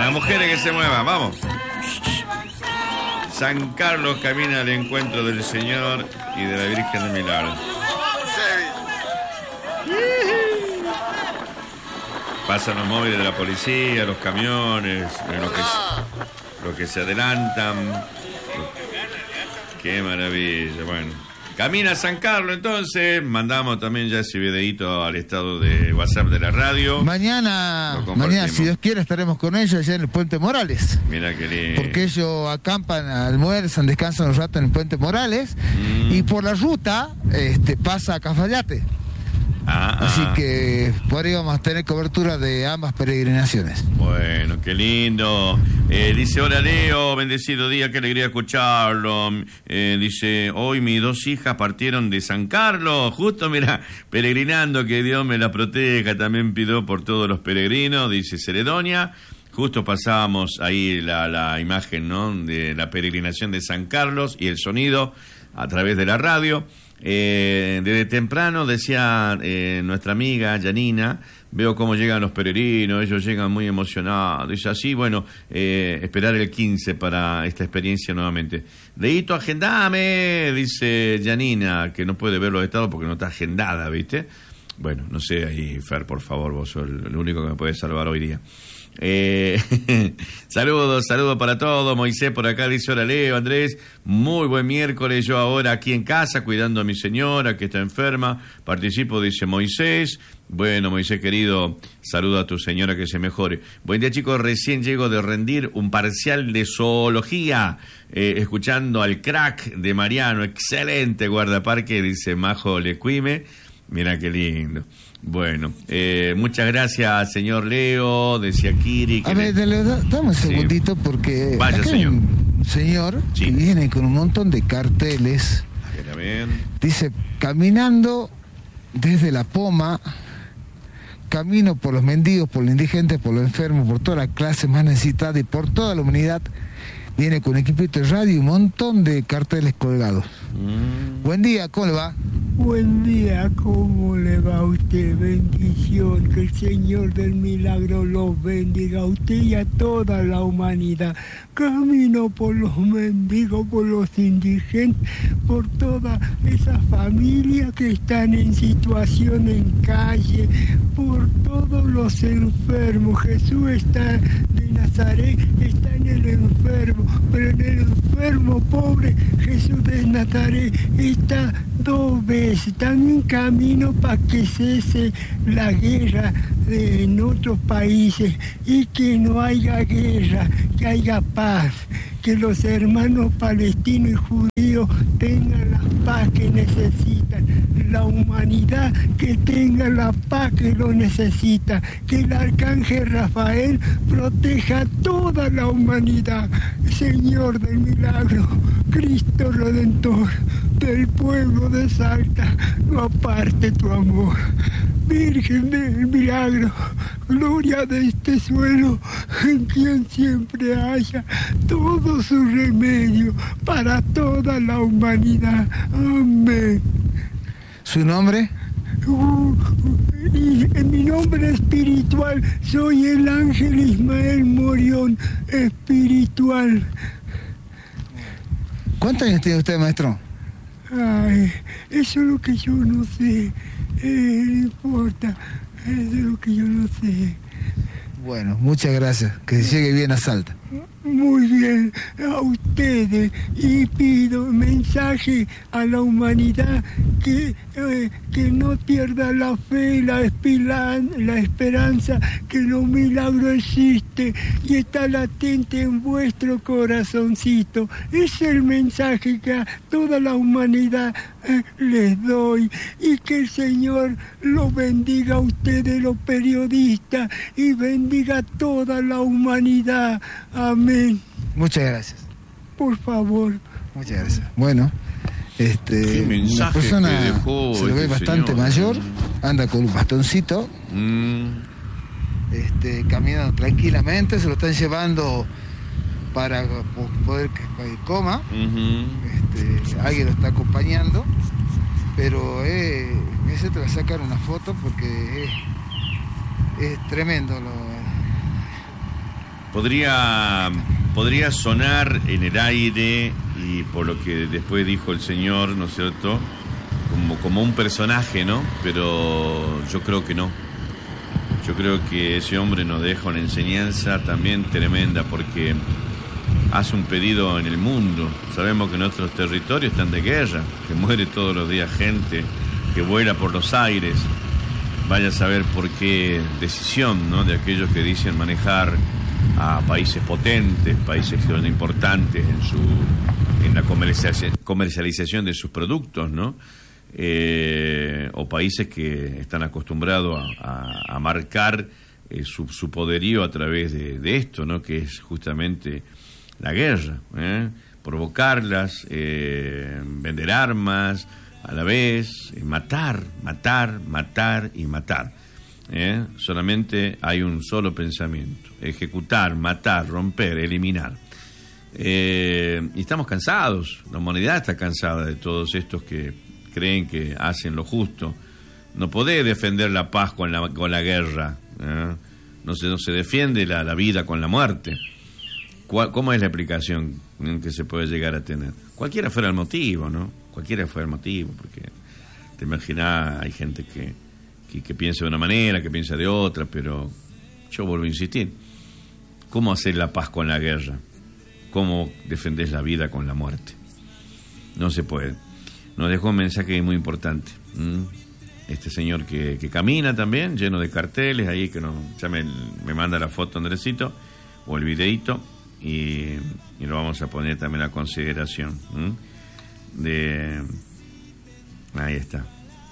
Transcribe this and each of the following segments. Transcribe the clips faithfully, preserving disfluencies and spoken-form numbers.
las mujeres que se muevan, vamos. San Carlos camina al encuentro del Señor y de la Virgen del Milagro. Pasan los móviles de la policía, los camiones, los que, los que se adelantan. Qué maravilla, bueno. Camina San Carlos, entonces, mandamos también ya ese videíto al estado de WhatsApp de la radio. Mañana, mañana, si Dios quiere, estaremos con ellos allá en el Puente Morales. Mira qué lindo. Porque ellos acampan, almuerzan, descansan un rato en el Puente Morales. Mm. Y por la ruta este, pasa a Cafayate. Ah, Así ah. que por ahí vamos a tener cobertura de ambas peregrinaciones. Bueno, qué lindo. Eh, dice, hola Leo, bendecido día, qué alegría escucharlo. Eh, dice, hoy mis dos hijas partieron de San Carlos, justo, mira, peregrinando, que Dios me la proteja. También pido por todos los peregrinos, dice Ceredonia. Justo pasábamos ahí la, la imagen, ¿no?, de la peregrinación de San Carlos y el sonido a través de la radio. Eh, desde temprano, decía eh, nuestra amiga Janina, veo cómo llegan los peregrinos, ellos llegan muy emocionados. Dice así, bueno, eh, esperar el quince para esta experiencia nuevamente. Leito, agendame, dice Janina, que no puede ver los estados porque no está agendada, ¿viste? Bueno, no sé, ahí, Fer, por favor, vos sos el, el único que me puede salvar hoy día. Eh, saludos, saludos para todos. Moisés por acá dice, hola Leo, Andrés, muy buen miércoles, yo ahora aquí en casa cuidando a mi señora que está enferma, participo, dice Moisés. Bueno, Moisés querido, saludo a tu señora, que se mejore. Buen día chicos, recién llego de rendir un parcial de zoología, eh, escuchando al crack de Mariano, excelente guardaparque, dice Majo Lecuime. Mira qué lindo. Bueno, eh, muchas gracias, señor Leo, decía Kiri. Que a ver, le... dame un segundito, sí, porque vaya, acá señor. Hay un señor sí. que viene con un montón de carteles. A ver, a ver. Dice, caminando desde la Poma, camino por los mendigos, por los indigentes, por los enfermos, por toda la clase más necesitada y por toda la humanidad. Viene con un equipito de radio y un montón de carteles colgados. Mm. Buen día, ¿cómo le va? Buen día, ¿cómo le va a usted? Bendición, que el Señor del Milagro los bendiga a usted y a toda la humanidad. Camino por los mendigos, por los indigentes, por toda esa familia que están en situación en calle, por todos los enfermos. Jesús está de Nazaret, está en el enfermo, pero en el enfermo pobre Jesús de Nazaret está dos veces. También camino para que cese la guerra de, en otros países y que no haya guerra, que haya paz, que los hermanos palestinos y judíos tengan la paz que necesitan, la humanidad que tenga la paz que lo necesita, que el arcángel Rafael proteja a toda la humanidad. Señor del Milagro, Cristo Redentor del pueblo de Salta, no aparte tu amor. Virgen del Milagro, gloria de este suelo, en quien siempre haya todo su remedio para toda la humanidad. Amén. ¿Su nombre? Uh, y en mi nombre espiritual soy el ángel Ismael Morión, espiritual. ¿Cuántos años tiene usted, maestro? Ay, eso es lo que yo no sé. Eh, no importa, eso es lo que yo no sé. Bueno, muchas gracias. Que llegue bien a Salta. Muy bien, a ustedes, y pido mensaje a la humanidad que, eh, que no pierda la fe, la, espilan, la esperanza, que los milagros existen y está latente en vuestro corazoncito. Es el mensaje que a toda la humanidad eh, les doy, y que el Señor los bendiga a ustedes, los periodistas, y bendiga a toda la humanidad. Amén. Muchas gracias. Por favor. Muchas gracias. Bueno, este, una persona dejó se lo ve este bastante señor. mayor, anda con un bastoncito, mm. este, caminando tranquilamente, se lo están llevando para poder que coma. Uh-huh. Este, alguien lo está acompañando, pero eh, ese te va a sacar una foto porque es, es tremendo lo podría, podría sonar en el aire, y por lo que después dijo el señor, ¿no es cierto?, como, como un personaje, ¿no? Pero yo creo que no. Yo creo que ese hombre nos deja una enseñanza también tremenda, porque hace un pedido en el mundo. Sabemos que nuestros territorios están de guerra, que muere todos los días gente, que vuela por los aires. Vaya a saber por qué decisión, ¿no?, de aquellos que dicen manejar a países potentes, países que son importantes en su en la comercialización, comercialización de sus productos, ¿no? Eh, o países que están acostumbrados a, a, a marcar eh, su, su poderío a través de, de esto, ¿no?, que es justamente la guerra, ¿eh? Provocarlas, eh, vender armas, a la vez eh, matar, matar, matar y matar. ¿eh? Solamente hay un solo pensamiento: ejecutar, matar, romper, eliminar. Eh, y estamos cansados, la humanidad está cansada de todos estos que creen que hacen lo justo. No podés defender la paz con la, con la guerra, ¿eh? no, se, no se defiende la, la vida con la muerte. ¿Cuál, ¿Cómo es la explicación que se puede llegar a tener? Cualquiera fuera el motivo, ¿no? Cualquiera fuera el motivo, porque te imaginás, hay gente que, que, que piensa de una manera, que piensa de otra, pero yo vuelvo a insistir: ¿cómo hacer la paz con la guerra? ¿Cómo defendés la vida con la muerte? No se puede. Nos dejó un mensaje muy importante. ¿Mm? Este señor que, que camina también, lleno de carteles, ahí que no, ya me, me manda la foto Andresito, o el videíto, y, y lo vamos a poner también a consideración. ¿Mm? De ahí está.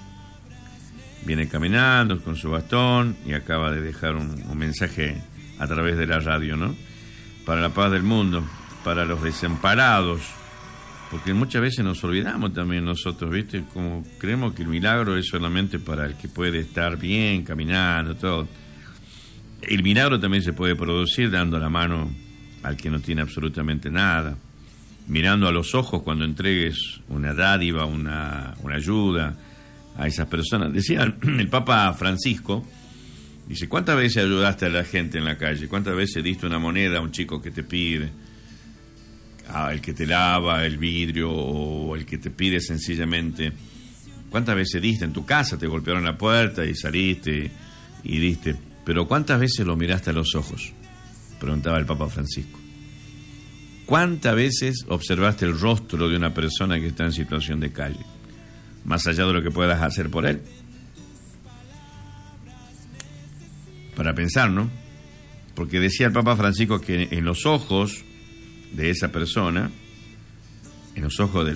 Viene caminando con su bastón y acaba de dejar un, un mensaje a través de la radio, ¿no? Para la paz del mundo, para los desamparados. Porque muchas veces nos olvidamos también nosotros, ¿viste? Como creemos que el milagro es solamente para el que puede estar bien, caminando, todo. El milagro también se puede producir dando la mano al que no tiene absolutamente nada, mirando a los ojos cuando entregues una dádiva, una, una ayuda a esas personas. Decía el Papa Francisco, dice: ¿cuántas veces ayudaste a la gente en la calle? ¿Cuántas veces diste una moneda a un chico que te pide? El que te lava el vidrio, o el que te pide sencillamente. ¿Cuántas veces diste en tu casa? Te golpearon la puerta y saliste y diste. Pero ¿cuántas veces lo miraste a los ojos? Preguntaba el Papa Francisco. ¿Cuántas veces observaste el rostro de una persona que está en situación de calle? Más allá de lo que puedas hacer por él. Para pensar, ¿no? Porque decía el Papa Francisco que en los ojos de esa persona, en los ojos del